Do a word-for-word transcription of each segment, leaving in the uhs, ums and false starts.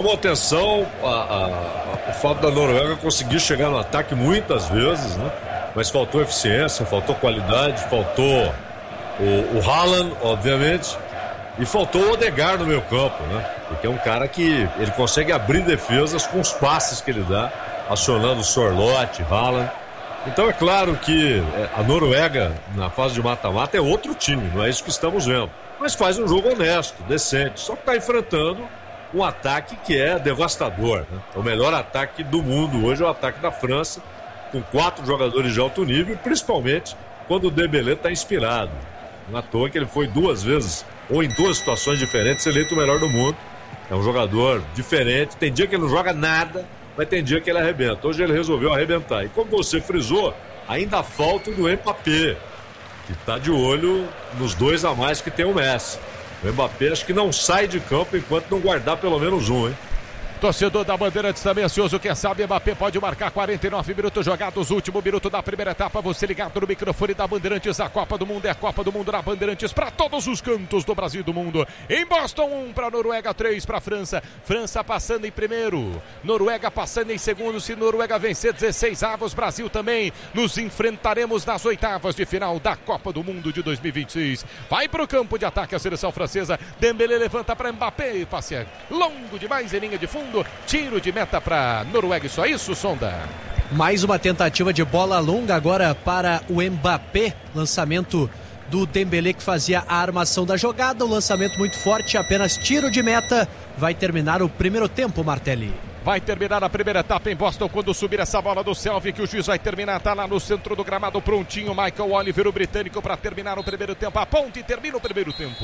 chamou atenção a, a, a, o fato da Noruega conseguir chegar no ataque muitas vezes, né? Mas faltou eficiência, faltou qualidade, faltou o, o Haaland, obviamente, e faltou o Odegaard no meio campo, né? Porque é um cara que ele consegue abrir defesas com os passes que ele dá, acionando o Sorloth, Haaland. Então é claro que a Noruega, na fase de mata-mata, é outro time, não é isso que estamos vendo. Mas faz um jogo honesto, decente, só que está enfrentando um ataque que é devastador, né? O melhor ataque do mundo hoje é o ataque da França, com quatro jogadores de alto nível, principalmente quando o Dembélé está inspirado. Não à toa que ele foi duas vezes, ou em duas situações diferentes, eleito o melhor do mundo. É um jogador diferente, tem dia que ele não joga nada, mas tem dia que ele arrebenta. Hoje ele resolveu arrebentar. E como você frisou, ainda falta do Mbappé, que está de olho nos dois a mais que tem o Messi. O Mbappé acho que não sai de campo enquanto não guardar pelo menos um, hein? Torcedor da Bandeirantes também ansioso, quem sabe Mbappé pode marcar. Quarenta e nove minutos jogados, último minuto da primeira etapa. Você ligado no microfone da Bandeirantes. A Copa do Mundo é a Copa do Mundo da Bandeirantes para todos os cantos do Brasil e do mundo. Em Boston, um para Noruega, três para França. França passando em primeiro, Noruega passando em segundo. Se Noruega vencer, dezesseis avos, Brasil também. Nos enfrentaremos nas oitavas de final da Copa do Mundo de dois mil e vinte e seis. Vai para o campo de ataque a seleção francesa. Dembélé levanta para Mbappé, passe longo demais em linha de fundo. Tiro de meta para Noruega, só isso, Sonda? Mais uma tentativa de bola longa agora para o Mbappé. Lançamento do Dembélé que fazia a armação da jogada. Um lançamento muito forte, apenas tiro de meta. Vai terminar o primeiro tempo, Martelli. Vai terminar a primeira etapa em Boston quando subir essa bola do Selvig, que o juiz vai terminar, tá lá no centro do gramado prontinho, Michael Oliver, o britânico, para terminar o primeiro tempo. A ponte termina o primeiro tempo.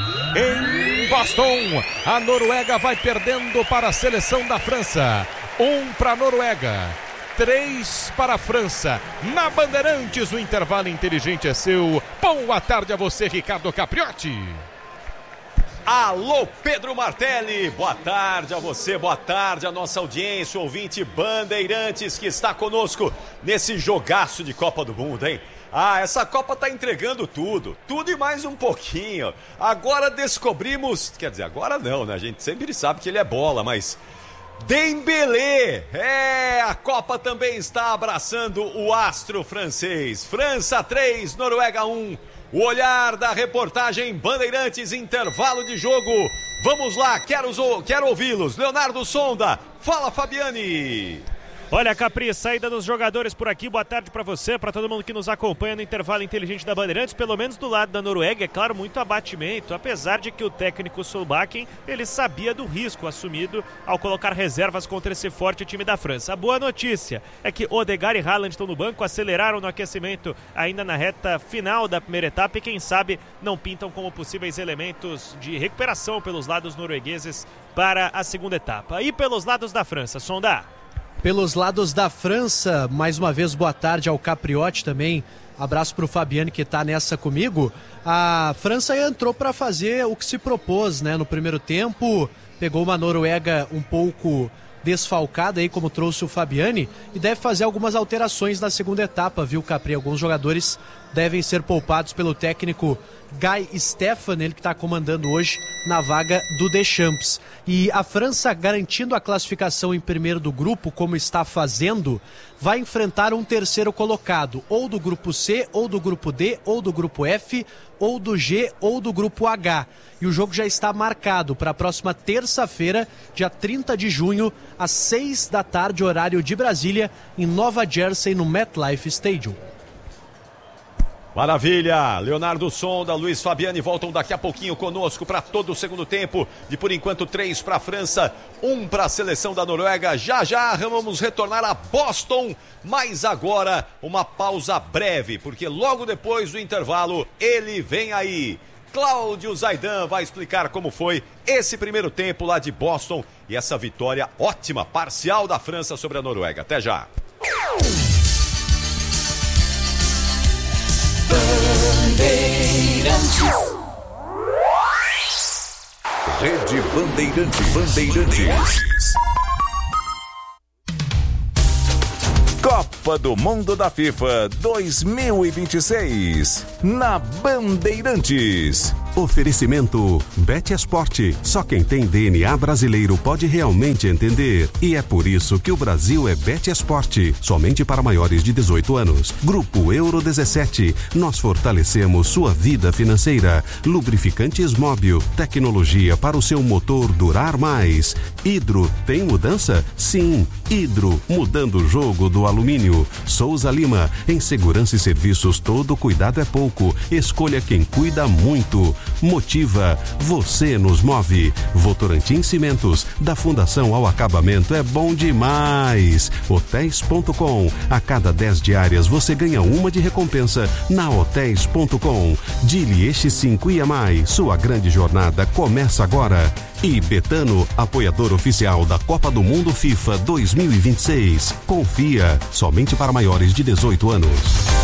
Em Boston, a Noruega vai perdendo para a seleção da França. Um para a Noruega, três para a França. Na Bandeirantes, o intervalo inteligente é seu. Boa tarde a você, Ricardo Capriotti. Alô, Pedro Martelli, boa tarde a você, boa tarde a nossa audiência, ouvinte Bandeirantes que está conosco nesse jogaço de Copa do Mundo, hein? Ah, essa Copa tá entregando tudo, tudo e mais um pouquinho. Agora descobrimos, quer dizer, agora não, né? A gente sempre sabe que ele é bola, mas Dembélé, é, a Copa também está abraçando o astro francês. França três, Noruega um. O olhar da reportagem Bandeirantes, intervalo de jogo. Vamos lá, quero, quero ouvi-los. Leonardo Sonda, fala, Fabiani. Olha, Capri, saída dos jogadores por aqui. Boa tarde para você, para todo mundo que nos acompanha no intervalo inteligente da Bandeirantes. Pelo menos do lado da Noruega, é claro, muito abatimento, apesar de que o técnico Solbakken, ele sabia do risco assumido ao colocar reservas contra esse forte time da França. A boa notícia é que Odegaard e Haaland estão no banco, aceleraram no aquecimento ainda na reta final da primeira etapa e quem sabe não pintam como possíveis elementos de recuperação pelos lados noruegueses para a segunda etapa. E pelos lados da França, Sonda? Pelos lados da França, mais uma vez boa tarde ao Capriotti também, abraço para o Fabiano que está nessa comigo. A França entrou para fazer o que se propôs, né? No primeiro tempo, pegou uma Noruega um pouco desfalcada aí, como trouxe o Fabiani, e deve fazer algumas alterações na segunda etapa, viu, Capri? Alguns jogadores devem ser poupados pelo técnico Guy Stefan, ele que está comandando hoje na vaga do Deschamps. E a França, garantindo a classificação em primeiro do grupo, como está fazendo, vai enfrentar um terceiro colocado, ou do grupo C, ou do grupo D, ou do grupo F, ou do G, ou do grupo H. E o jogo já está marcado para a próxima terça-feira, dia trinta de junho, às seis da tarde, horário de Brasília, em Nova Jersey, no MetLife Stadium. Maravilha, Leonardo Sonda, Luiz Fabiani voltam daqui a pouquinho conosco para todo o segundo tempo, de por enquanto três para a França, um para a seleção da Noruega. Já já vamos retornar a Boston, mas agora uma pausa breve, porque logo depois do intervalo ele vem aí. Cláudio Zaidan vai explicar como foi esse primeiro tempo lá de Boston e essa vitória ótima, parcial da França sobre a Noruega. Até já. Bandeirantes. Rede Bandeirantes. Bandeirantes. Copa do Mundo da FIFA dois mil e vinte e seis na Bandeirantes. Oferecimento Bet Esporte. Só quem tem D N A brasileiro pode realmente entender. E é por isso que o Brasil é Bet Esporte. Somente para maiores de dezoito anos. Grupo Euro dezessete. Nós fortalecemos sua vida financeira. Lubrificantes Móbil. Tecnologia para o seu motor durar mais. Hidro. Tem mudança? Sim. Hidro. Mudando o jogo do alumínio. Souza Lima. Em segurança e serviços, todo cuidado é pouco. Escolha quem cuida muito. Motiva. Você nos move. Votorantim Cimentos. Da fundação ao acabamento é bom demais. hotéis ponto com. A cada dez diárias você ganha uma de recompensa na hotéis ponto com. Dili Eixi cinco I A M A I. Sua grande jornada começa agora. E Betano, apoiador oficial da Copa do Mundo FIFA dois mil e vinte e seis. Confia. Somente para maiores de dezoito anos.